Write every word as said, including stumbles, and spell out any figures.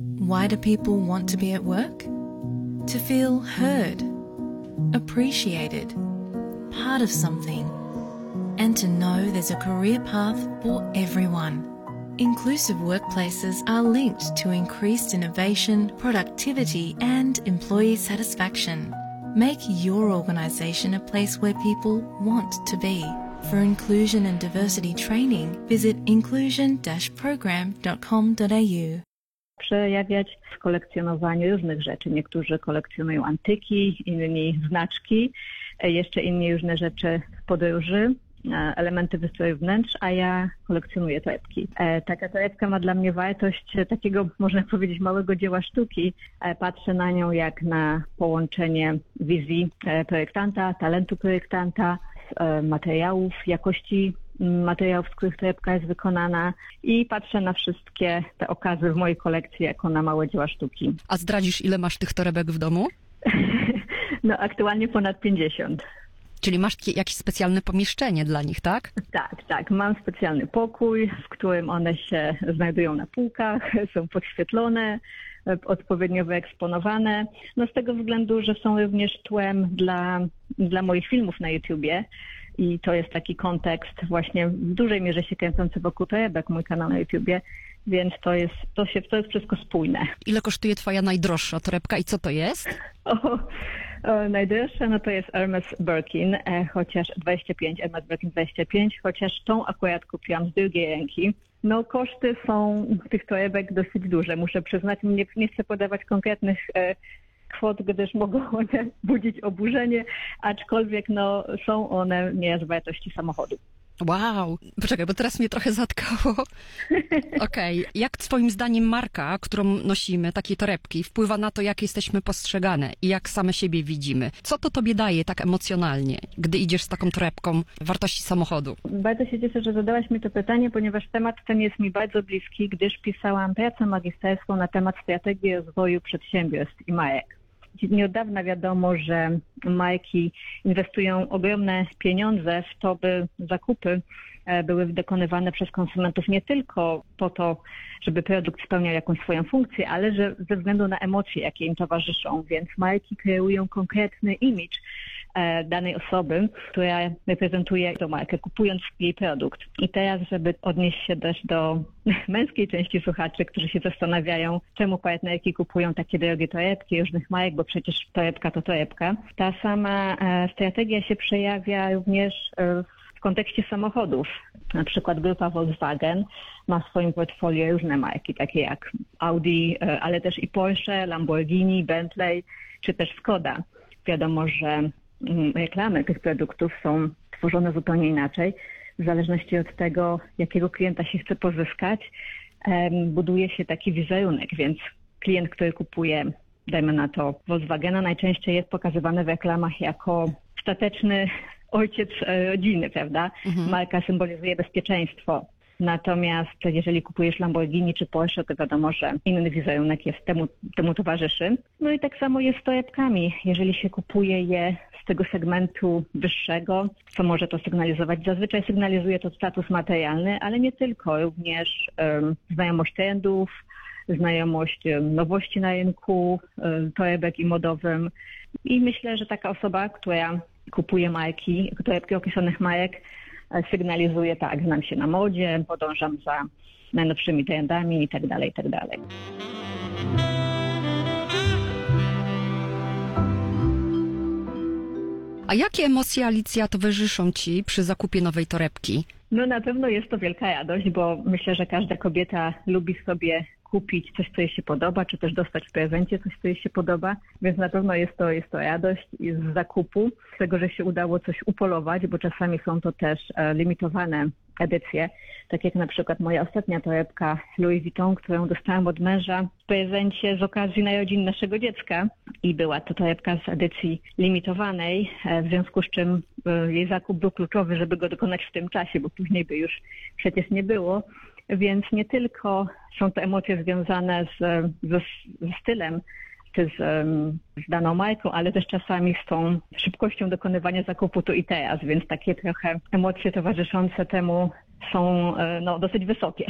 Why do people want to be at work? To feel heard, appreciated, part of something, and to know there's a career path for everyone. Inclusive workplaces are linked to increased innovation, productivity, and employee satisfaction. Make your organisation a place where people want to be. For inclusion and diversity training, visit inclusion dash program dot com dot a u. Przejawiać w kolekcjonowaniu różnych rzeczy. Niektórzy kolekcjonują antyki, inni znaczki, jeszcze inni różne rzeczy z podróży, elementy wystroju wnętrz, a ja kolekcjonuję torebki. Taka torebka ma dla mnie wartość takiego, można powiedzieć, małego dzieła sztuki. Patrzę na nią jak na połączenie wizji projektanta, talentu projektanta, materiałów, jakości materiałów, z których torebka jest wykonana i patrzę na wszystkie te okazy w mojej kolekcji jako na małe dzieła sztuki. A zdradzisz, ile masz tych torebek w domu? No aktualnie ponad pięćdziesiąt. Czyli masz jakieś specjalne pomieszczenie dla nich, tak? Tak, tak. Mam specjalny pokój, w którym one się znajdują na półkach, są podświetlone, odpowiednio wyeksponowane. No z tego względu, że są również tłem dla, dla moich filmów na YouTubie. I to jest taki kontekst właśnie w dużej mierze się kręcący wokół torebek, mój kanał na YouTubie, więc to jest, to się, to jest wszystko spójne. Ile kosztuje twoja najdroższa torebka i co to jest? O, o, najdroższa no to jest Hermes Birkin, e, chociaż dwadzieścia pięć, Hermes Birkin dwadzieścia pięć, chociaż tą akurat kupiłam z drugiej ręki. No koszty są tych torebek dosyć duże, muszę przyznać, nie, nie chcę podawać konkretnych e, kwot, gdyż mogą one budzić oburzenie, aczkolwiek no, są one nie z wartości samochodu. Wow, poczekaj, bo teraz mnie trochę zatkało. Okej, okay. Jak twoim zdaniem marka, którą nosimy, takiej torebki, wpływa na to, jak jesteśmy postrzegane i jak same siebie widzimy? Co to tobie daje tak emocjonalnie, gdy idziesz z taką torebką wartości samochodu? Bardzo się cieszę, że zadałaś mi to pytanie, ponieważ temat ten jest mi bardzo bliski, gdyż pisałam pracę magisterską na temat strategii rozwoju przedsiębiorstw i marek. Nie od dawna wiadomo, że marki inwestują ogromne pieniądze w to, by zakupy były dokonywane przez konsumentów nie tylko po to, żeby produkt spełniał jakąś swoją funkcję, ale że ze względu na emocje, jakie im towarzyszą. Więc marki kreują konkretny imidż danej osoby, która reprezentuje tę markę, kupując jej produkt. I teraz, żeby odnieść się też do męskiej części słuchaczy, którzy się zastanawiają, czemu partnerki kupują takie drogie torebki różnych marek, bo przecież torebka to torebka. Ta sama strategia się przejawia również w kontekście samochodów. Na przykład grupa Volkswagen ma w swoim portfolio różne marki, takie jak Audi, ale też i Porsche, Lamborghini, Bentley, czy też Skoda. Wiadomo, że reklamy tych produktów są tworzone zupełnie inaczej. W zależności od tego, jakiego klienta się chce pozyskać, buduje się taki wizerunek, więc klient, który kupuje, dajmy na to, Volkswagena, najczęściej jest pokazywany w reklamach jako stateczny ojciec rodziny, prawda? Mhm. Marka symbolizuje bezpieczeństwo. Natomiast jeżeli kupujesz Lamborghini czy Porsche, to wiadomo, że inny wizerunek jest temu, temu towarzyszy. No i tak samo jest z torebkami. Jeżeli się kupuje je z tego segmentu wyższego, co może to sygnalizować? Zazwyczaj sygnalizuje to status materialny, ale nie tylko, również um, znajomość trendów, znajomość um, nowości na rynku, um, torebek i modowym. I myślę, że taka osoba, która kupuje marki, torebki określonych marek, sygnalizuje, tak, znam się na modzie, podążam za najnowszymi trendami i tak dalej, i tak dalej. A jakie emocje, Alicja, towarzyszą ci przy zakupie nowej torebki? No na pewno jest to wielka radość, bo myślę, że każda kobieta lubi sobie kupić coś, co jej się podoba, czy też dostać w prezencie coś, co jej się podoba, więc na pewno jest to, jest to radość z zakupu, z tego, że się udało coś upolować, bo czasami są to też e, limitowane edycje, tak jak na przykład moja ostatnia torebka Louis Vuitton, którą dostałam od męża w prezencie z okazji narodzin naszego dziecka i była to torebka z edycji limitowanej, e, w związku z czym e, jej zakup był kluczowy, żeby go dokonać w tym czasie, bo później by już przecież nie było. Więc nie tylko są to emocje związane z, ze, ze stylem czy z, z daną marką, ale też czasami z tą szybkością dokonywania zakupu tu i teraz, więc takie trochę emocje towarzyszące temu są no, dosyć wysokie.